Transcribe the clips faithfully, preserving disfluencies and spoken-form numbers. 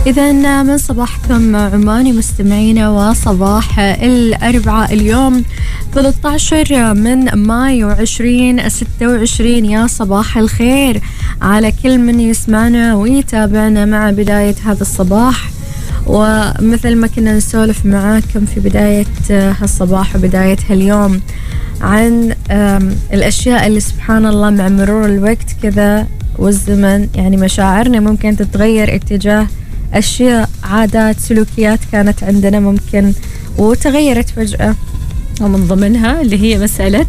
إذا من صباحكم عماني مستمعينا، وصباح الأربعاء اليوم ثلاثة عشر من مايو عشرين ستة وعشرين. يا صباح الخير على كل من يسمعنا ويتابعنا مع بداية هذا الصباح. ومثل ما كنا نسولف معاكم في بداية هالصباح وبداية هاليوم عن الأشياء اللي سبحان الله مع مرور الوقت كذا والزمن، يعني مشاعرنا ممكن تتغير اتجاه أشياء، عادات، سلوكيات كانت عندنا ممكن وتغيرت فجأة. ومن ضمنها اللي هي مسألة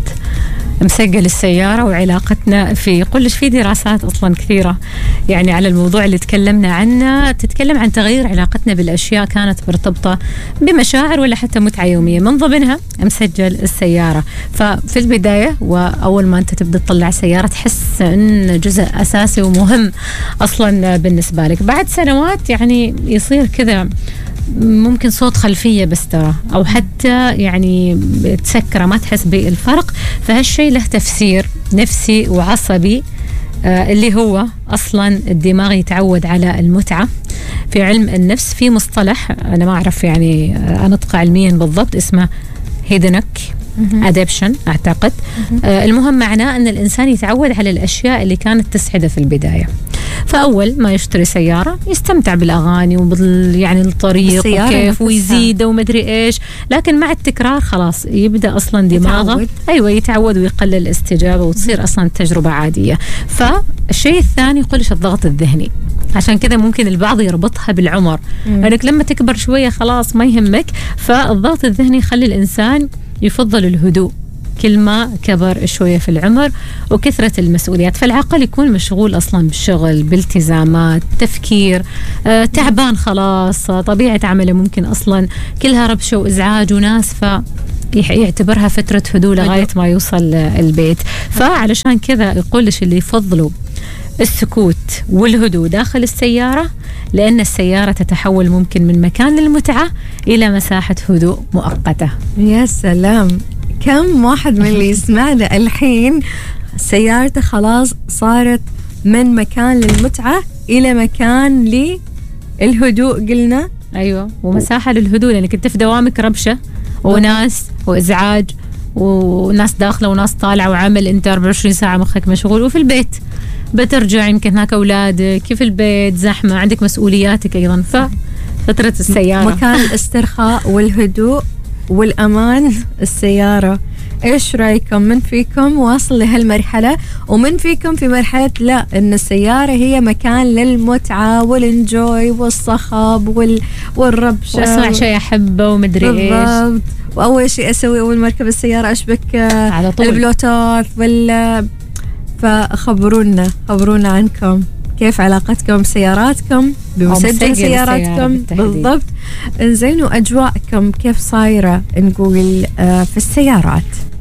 مسجل السيارة وعلاقتنا في كلش في دراسات أصلا كثيرة يعني على الموضوع اللي تكلمنا عنه، تتكلم عن تغيير علاقتنا بالأشياء كانت مرتبطة بمشاعر ولا حتى متعة يومية، من ضمنها مسجل السيارة. ففي البداية وأول ما أنت تبدأ تطلع سيارة تحس أن جزء أساسي ومهم أصلا بالنسبة لك. بعد سنوات يعني يصير كذا ممكن صوت خلفية بس ترى، أو حتى يعني تسكر ما تحس بالفرق. فهالشيء له تفسير نفسي وعصبي آه اللي هو أصلا الدماغ يتعود على المتعة. في علم النفس في مصطلح أنا ما أعرف يعني آه أنطق علميا بالضبط، اسمه هيدنك أدابشن أعتقد. آه المهم معناه أن الإنسان يتعود على الأشياء اللي كانت تسعده في البداية. فأول ما يشتري سيارة يستمتع بالأغاني وبال يعني الطريق وكيف ويزيد ومدري إيش، لكن مع التكرار خلاص يبدأ أصلا دماغه يتعود. أيوة يتعود ويقلل الاستجابة وتصير أصلا التجربة عادية. فالشيء الثاني يقولش الضغط الذهني، عشان كذا ممكن البعض يربطها بالعمر، لأنك لما تكبر شوية خلاص ما يهمك. فالضغط الذهني يخلي الإنسان يفضل الهدوء كل ما كبر شوية في العمر وكثرة المسؤوليات. فالعقل يكون مشغول أصلا بالشغل، بالتزامات، تفكير، آه، تعبان خلاص، طبيعة عمله ممكن أصلا كلها ربشة وإزعاج وناس، فيعتبرها فترة هدوء لغاية ما يوصل البيت. فعلشان كذا يقولش اللي يفضلوا السكوت والهدوء داخل السيارة، لأن السيارة تتحول ممكن من مكان للمتعة إلى مساحة هدوء مؤقتة. يا سلام، كم واحد من اللي يسمعنا الحين سيارته خلاص صارت من مكان للمتعة إلى مكان للهدوء. قلنا أيوة، ومساحة للهدوء، لأنك أنت في دوامك ربشة وناس وإزعاج وناس داخلة وناس طالعة وعمل، أنت أربعة وعشرين ساعة مخك مشغول. وفي البيت بترجع يمكن هناك أولادك، كيف البيت زحمة، عندك مسؤولياتك أيضا. ففترة السيارة مكان الاسترخاء والهدوء والأمان السيارة. إيش رأيكم؟ من فيكم واصل لهالمرحلة، ومن فيكم في مرحلة لا إن السيارة هي مكان للمتعة والانجوي والصخب وال... والربشة وأسمع شيء أحبه ومدري إيش، وأول شيء أسوي أول ما أركب السيارة أشبك على طول البلوتوث وال... فخبرونا خبرونا عنكم كيف علاقتكم بسياراتكم، بمسجل سياراتكم بالضبط. انزين، وأجواءكم كيف صايرة نقول في السيارات؟